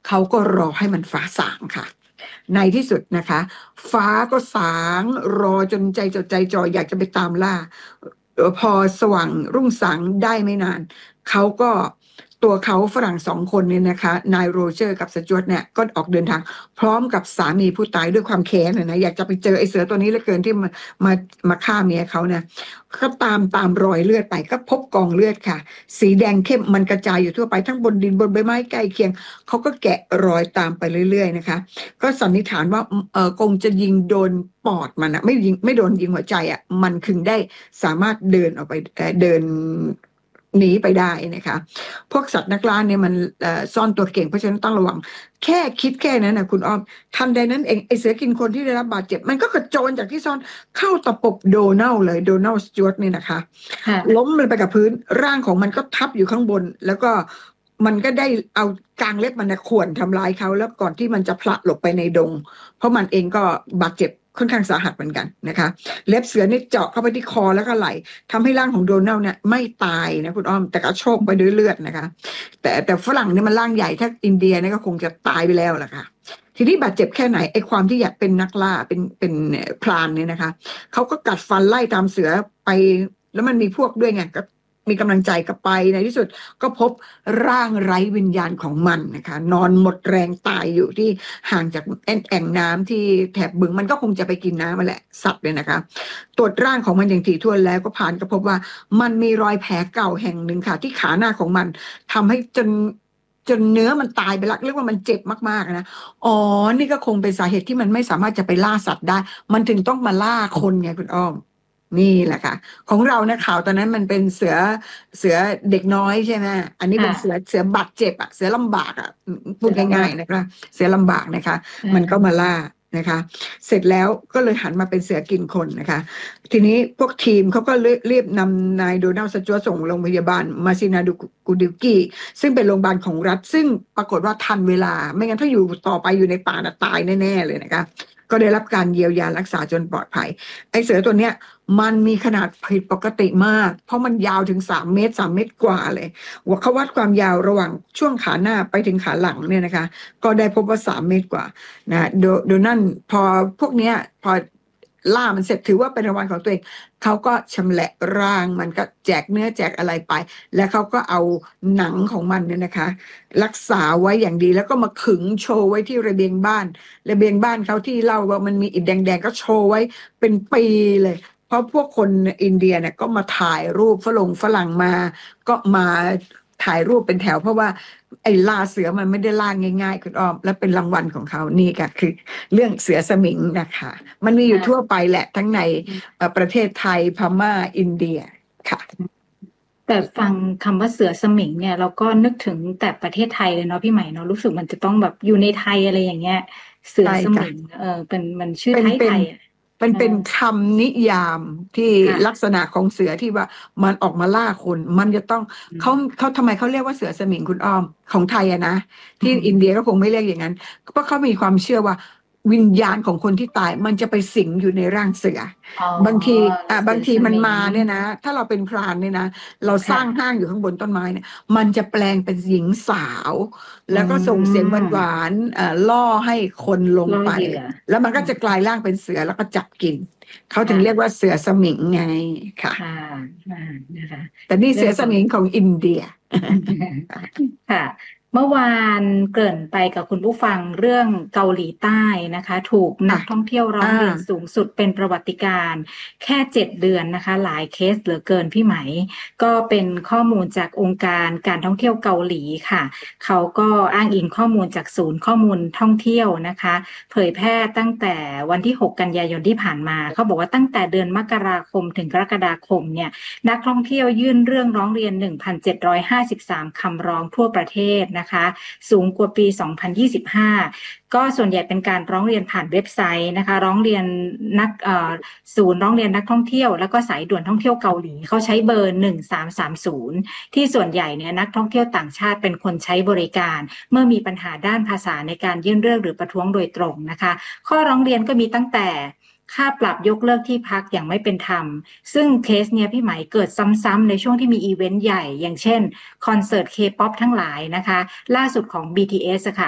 เขาก็รอให้มันฟ้าสางค่ะในที่สุดนะคะฟ้าก็สางรอจนใจจดใจจ่ออยากจะไปตามล่าพอสว่างรุ่งสางได้ไม่นานเขาก็ตัวเขาฝรั่ง2 คนเนี่ยนะคะนายโรเจอร์กับสจ๊วตเนี่ยก็ออกเดินทางพร้อมกับสามีผู้ตายด้วยความแค้นนะอยากจะไปเจอไอ้เสือตัวนี้เหลือเกินที่มามาฆ่าเมียเขาเนี่ยก็ตามรอยเลือดไปก็พบกองเลือดค่ะสีแดงเข้มมันกระจายอยู่ทั่วไปทั้งบนดินบนใบไม้ใกล้เคียงเขาก็แกะรอยตามไปเรื่อยๆนะคะก็สันนิษฐานว่าคงจะยิงโดนปอดมันอะไม่โดนยิงหัวใจอะมันถึงได้สามารถเดินออกไปเดินหนีไปได้นะคะพวกสัตว์นักล่าเนี่ยมันซ่อนตัวเก่งเพราะฉะนั้นต้องระวังแค่คิดแค่นั้นนะคุณอ้อมทันใดนั้นเองไอเสือกินคนที่ได้รับบาดเจ็บมันก็กระโจนจากที่ซ่อนเข้าตะปบโดนัลเลยโดนัลสจ๊วตเนี่ยนะคะล้มลงไปกับพื้นร่างของมันก็ทับอยู่ข้างบนแล้วก็มันก็ได้เอากางเล็บมันนะข่วนทำร้ายเขาแล้วก่อนที่มันจะพลัดหลบไปในดงเพราะมันเองก็บาดเจ็บค่อนข้างสาหัสเหมือนกันนะคะเล็บเสือนี่เจาะเข้าไปที่คอแล้วก็ไหล่ทำให้ร่างของโดนัลเนี่ยไม่ตายนะคุณอ้อมแต่ก็โชคไปด้วยเลือดนะคะแต่ฝรั่งเนี่ยมันร่างใหญ่ถ้าอินเดียเนี่ยก็คงจะตายไปแล้วล่ะค่ะทีนี้บาดเจ็บแค่ไหนไอ้ความที่อยากเป็นนักล่าเป็นพรานเนี่ยนะคะเขาก็กัดฟันไล่ตามเสือไปแล้วมันมีพวกด้วยไงก็มีกำลังใจกับไปในที่สุดก็พบร่างไร้วิญญาณของมันนะคะนอนหมดแรงตายอยู่ที่ห่างจากแอ่งน้ำที่แถบบึงมันก็คงจะไปกินน้ำมาแหละสัตว์เลยนะคะตรวจร่างของมันอย่างถี่ถ้วนแล้วก็ผ่านก็พบว่ามันมีรอยแผลเก่าแห่งหนึ่งค่ะที่ขาหน้าของมันทำให้จนเนื้อมันตายไปแล้วเรียกว่ามันเจ็บมากๆนะอ๋อนี่ก็คงเป็นสาเหตุที่มันไม่สามารถจะไปล่าสัตว์ได้มันถึงต้องมาล่าคนไงคุณอ้อมนี่แหละค่ะของเรานะข่าวตอนนั้นมันเป็นเสือเด็กน้อยใช่ไหมอันนี้เป็นเสือบาดเจ็บอะเสือลำบากอะพูดง่ายๆนะคะเสือลำบากนะคะมันก็มาล่านะคะเสร็จแล้วก็เลยหันมาเป็นเสือกินคนนะคะทีนี้พวกทีมเขาก็รีบนำนายโดนัลด์สจ๊วตส่งโรงพยาบาลมาซินาดูกูดิวกี้ซึ่งเป็นโรงพยาบาลของรัฐซึ่งปรากฏว่าทันเวลาไม่งั้นถ้าอยู่ต่อไปอยู่ในป่าน่ะตายแน่ๆเลยนะคะก็ได้รับการเยียวยารักษาจนปลอดภัยไอ้เสือตัวเนี้ยมันมีขนาดผิดปกติมากเพราะมันยาวถึง3 เมตร3 เมตรกว่าเลยว่าเขาวัดความยาวระหว่างช่วงขาหน้าไปถึงขาหลังเนี่ยนะคะก็ได้พบว่า3 เมตรกว่านะโดนั่นพอพวกเนี้ยพอล่ามันเสร็จถือว่าเป็นรางวัลของตัวเองเขาก็ชำแหละร่างมันก็แจกเนื้อแจกอะไรไปแล้วเขาก็เอาหนังของมันเนี่ยนะคะรักษาไว้อย่างดีแล้วก็มาขึงโชว์ไว้ที่ระเบียงบ้านเขาที่เล่าว่ามันมีอิฐแดงๆก็โชว์ไว้เป็นปีเลยเพราะพวกคนอินเดียเนี่ยก็มาถ่ายรูปฝรั่งมาก็มาถ่ายรูปเป็นแถวเพราะว่าไอ้ล่าเสือมันไม่ได้ล่าง่ายๆคุณอ้อมและเป็นรางวัลของเขานี่ค่ะคือเรื่องเสือสมิงนะคะมันมีอยู่ทั่วไปแหละทั้งในประเทศไทยพม่าอินเดียค่ะแต่ฟังคำว่าเสือสมิงเนี่ยเราก็นึกถึงแต่ประเทศไทยเลยเนาะพี่ใหม่เนาะรู้สึกมันจะต้องแบบอยู่ในไทยอะไรอย่างเงี้ยเสือสมิงเป็นมันชื่อไทยเป็นคำนิยามที่ลักษณะของเสือที่ว่ามันออกมาล่าคนมันจะต้องเขาทำไมเขาเรียกว่าเสือสมิงคุณอ้อมของไทยอะนะที่อินเดียก็คงไม่เรียกอย่างนั้นเพราะเขามีความเชื่อว่าวิญญาณของคนที่ตายมันจะไปสิงอยู่ในร่างเสือบางทีมันมาเนี่ยนะถ้าเราเป็นพรานเนี่ยนะเราสร้างห้างอยู่ข้างบนต้นไม้เนี่ยมันจะแปลงเป็นหญิงสาวแล้วก็ส่งเสียงหวานล่อให้คนลงไปแล้วมันก็จะกลายร่างเป็นเสือแล้วก็จับกินเขาถึงเรียกว่าเสือสมิงไงค่ะแต่นี่เสือสมิงของอินเดียค่ะเมื่อวานเกริ่นไปกับคุณผู้ฟังเรื่องเกาหลีใต้นะคะถูกนักท่องเที่ยวร้องเรียนสูงสุดเป็นประวัติการณ์แค่7 เดือนนะคะหลายเคสเหลือเกินพี่ไหมก็เป็นข้อมูลจากองค์การการท่องเที่ยวเกาหลีค่ะเขาก็อ้างอิงข้อมูลจากศูนย์ข้อมูลท่องเที่ยวนะคะเผยแพร่ตั้งแต่วันที่6 กันยายนที่ผ่านมาเขาบอกว่าตั้งแต่เดือนมกราคมถึงกรกฎาคมเนี่ยนักท่องเที่ยวยื่นเรื่องร้องเรียน 1,753 คำร้องทั่วประเทศนะคะสูงกว่าปี 2025 ก็ส่วนใหญ่เป็นการร้องเรียนผ่านเว็บไซต์นะคะร้องเรียนศูนย์ร้องเรียนนักท่องเที่ยวแล้วก็สายด่วนท่องเที่ยวเกาหลีเขาใช้เบอร์1330ที่ส่วนใหญ่เนี่ยนักท่องเที่ยวต่างชาติเป็นคนใช้บริการเมื่อมีปัญหาด้านภาษาในการยื่นเรื่องหรือประท้วงโดยตรงนะคะข้อร้องเรียนก็มีตั้งแต่ค่าปรับยกเลิกที่พักอย่างไม่เป็นธรรมซึ่งเคสเนี่ยพี่ไหมเกิดซ้ำๆในช่วงที่มีอีเวนต์ใหญ่อย่างเช่นคอนเสิร์ต K-POP ทั้งหลายนะคะล่าสุดของ BTS ค่ะ